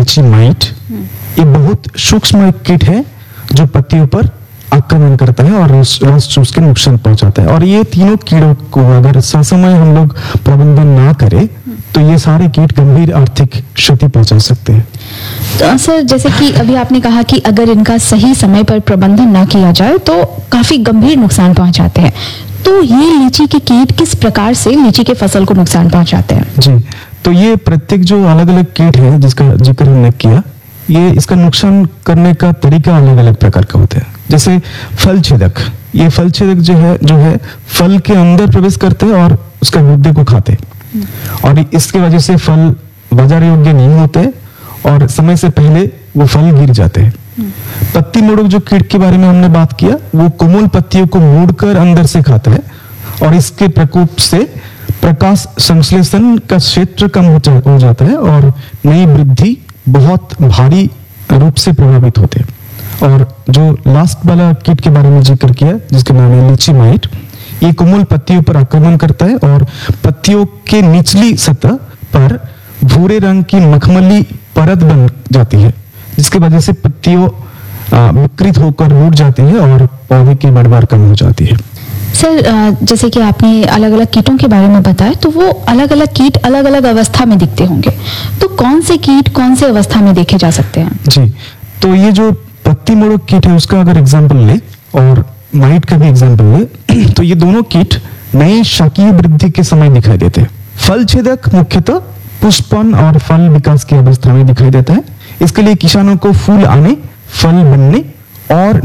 लीची माइट, ये बहुत सूक्ष्म एक कीट है जो पत्तियों पर आक्रमण करता है और रस चूस के नुकसान पहुंचाता है। और ये तीनों कीड़ों को अगर ससमय हम लोग प्रबंधन ना करें तो ये सारे कीट गंभीर आर्थिक क्षति पहुंचा सकते हैं। तो सर, जैसे कि अभी आपने कहा कि अगर इनका सही समय पर प्रबंधन ना किया जाए तो काफी गंभीर नुकसान पहुंचाते हैं, तो ये लीची के कीट किस प्रकार से लीची के फसल को नुकसान पहुंचाते हैं? जी, तो ये प्रत्येक जो अलग अलग कीट है जिसका जिक्र हमने किया, ये इसका नुकसान करने का तरीका अलग अलग प्रकार का होता है। जैसे फल छेदक, ये फल छेदक जो है फल के अंदर प्रवेश करते हैं और उसका गुद्दे को खाते हैं, और इसके वजह से फल बाजार योग्य नहीं होते और समय से पहले वो फल गिर जाते हैं। पत्ती मोड़क जो कीट के बारे में हमने बात किया, वो कोमल पत्तियों को मोड़कर अंदर से खाता है और इसके प्रकोप से प्रकाश संश्लेषण का क्षेत्र कम हो जाता है और नई वृद्धि बहुत भारी रूप से प्रभावित होते हैं। और जो लास्ट वाला कीट के बारे में जिक्र किया जिसका नाम है लीची माइट, ये कोमल पत्तियों पर आक्रमण करता है और पत्तियों के निचली सतह पर भूरे रंग की मखमली परत बन जाती है, जिसके वजह से पत्तियों विकृत होकर मुड़ जाती है और पौधे की बढ़वार कम हो जाती है। सर, जैसे कि आपने अलग अलग कीटों के बारे में बताया, तो वो अलग अलग कीट अलग अलग अवस्था में दिखते होंगे, तो कौन से कीट कौन से अवस्था में देखे जा सकते हैं? जी, तो ये जो पत्ती मोड़क कीट है उसका अगर एग्जाम्पल ले और माइट का भी एग्जाम्पल ले, तो ये दोनों कीट नई शाकीय वृद्धि के समय दिखाई देते हैं। फल छेदक मुख्यतः पुष्पन और फल विकास की अवस्था में दिखाई देता है। इसके लिए किसानों को फूल आने, फल बनने और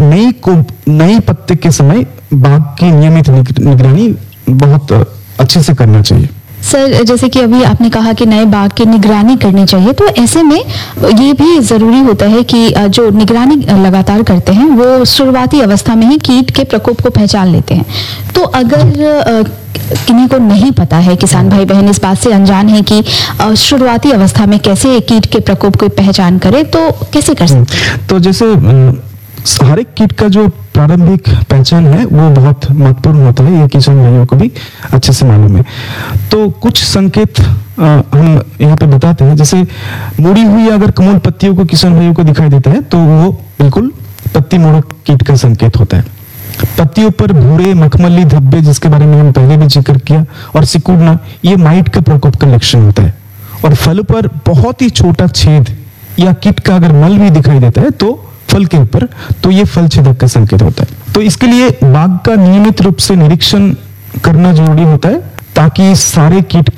नई पत्ते के समय बाग की नियमित निगरानी बहुत अच्छे से करना चाहिए। सर, जैसे कि अभी आपने कहा कि नए बाग की निगरानी करनी चाहिए, तो ऐसे में ये भी जरूरी होता है कि जो निगरानी लगातार करते हैं वो शुरुआती अवस्था में ही कीट के प्रकोप को पहचान लेते हैं। तो अगर किन्हीं को नहीं पता है, किसान भाई बहन इस बात से अनजान है कि शुरुआती अवस्था में कैसे कीट के प्रकोप को पहचान करे, तो कैसे कर सकते हैं? तो जैसे हर एक कीट का जो प्रारंभिक पहचान है वो बहुत महत्वपूर्ण होता है, ये किसान भाइयों को भी अच्छे से मालूम है। तो कुछ संकेत हम यहाँ पे बताते हैं। जैसे मुड़ी हुई अगर कोमल पत्तियों को किसान भाइयों को दिखाई देता है तो वो बिल्कुल पत्ती मोड़क कीट का संकेत होता है। पत्तियों पर भूरे मखमली धब्बे, जिसके बारे में हम पहले भी जिक्र किया, और सिकुड़ना, ये माइट का प्रकोप का लक्षण होता है। और फल पर बहुत ही छोटा छेद या कीट का अगर मल भी दिखाई देता है तो फल के ऊपर, तो ये फल छेदक का संकेत होता है। तो इसके लिए बाग का नियमित रूप से निरीक्षण करना जरूरी होता है ताकि सारे कीट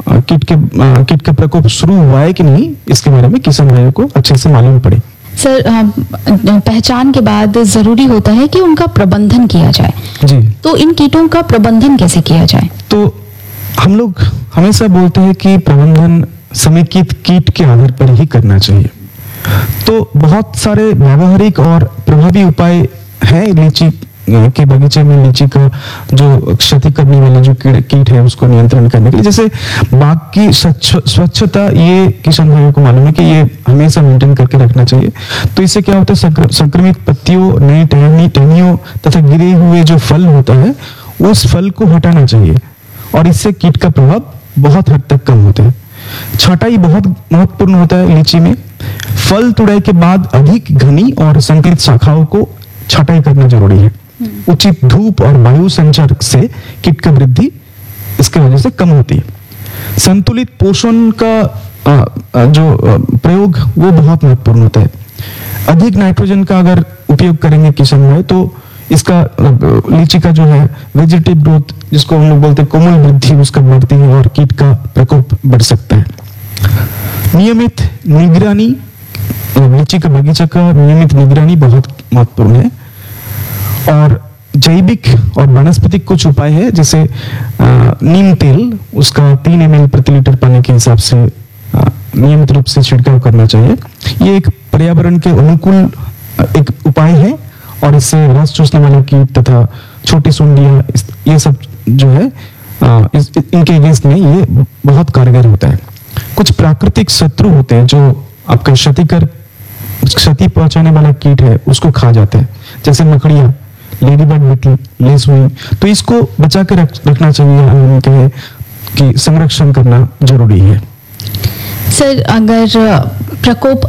का प्रकोप शुरू हुआ है कि नहीं, इसके बारे में किसान भाइयों को अच्छे से मालूम पड़े। सर, पहचान के बाद जरूरी होता है कि उनका प्रबंधन किया जाए। जी, तो इन कीटों का प्रबंधन कैसे किया जाए? तो हम लोग हमेशा बोलते हैं कि प्रबंधन समेकित कीट के आधार पर ही करना चाहिए। तो बहुत सारे व्यावहारिक और प्रभावी उपाय हैं लीची के बगीचे में लीची का जो क्षति करने वाले जो कीट है उसको नियंत्रण करने के लिए। जैसे बाग की स्वच्छता, ये किसान भाइयों को मालूम है कि ये हमेशा मेंटेन करके रखना चाहिए। तो इससे क्या होता है, संक्रमित पत्तियों, नई टहनियों तथा गिरे हुए जो फल होता है उस फल को हटाना चाहिए और इससे कीट का प्रभाव बहुत हद तक कम होता है। छटाई बहुत महत्वपूर्ण होता है लीची में। फल तुड़ाई के बाद अधिक घनी और संकरित शाखाओं को छटाई करना जरूरी है। उचित धूप और वायु संचार से कीट का वृद्धि इसके वजह से कम होती है। संतुलित पोषण का जो प्रयोग वो बहुत महत्वपूर्ण होता है। अधिक नाइट्रोजन का अगर उपयोग करेंगे किसान भाई तो इसका लीची का जो है वेजिटेटिव ग्रोथ, जिसको हम लोग बोलते हैं कोमल वृद्धि, उसका बढ़ती है और कीट का प्रकोप बढ़ सकता है। नियमित निगरानी, लीची का बगीचा का नियमित निगरानी बहुत महत्वपूर्ण है। और जैविक और वनस्पतिक कुछ उपाय है, जैसे नीम तेल, उसका 3 ml प्रति लीटर पानी के हिसाब से नियमित रूप से छिड़काव करना चाहिए। ये एक पर्यावरण के अनुकूल एक उपाय है और इससे रस चूसने वाले कीट तथा छोटी सुंडियां, ये सब जो है इनके अगेंस्ट में ये बहुत कारगर होता है। कुछ प्राकृतिक शत्रु होते हैं जो आपका क्षति पहुंचाने वाला कीट है उसको खा जाते हैं, जैसे मकड़ियां, लेडीबर्ड बीटल, लेसुई। तो इसको बचा के रखना चाहिए, हम कहें कि संरक्षण करना जरूरी है। सर, अगर प्रकोप